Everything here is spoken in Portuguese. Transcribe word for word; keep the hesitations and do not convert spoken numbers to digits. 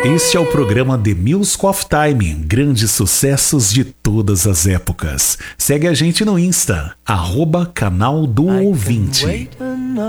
Este é o programa The Music of Time, grandes sucessos de todas as épocas. Segue a gente no Insta, arroba canal do ouvinte.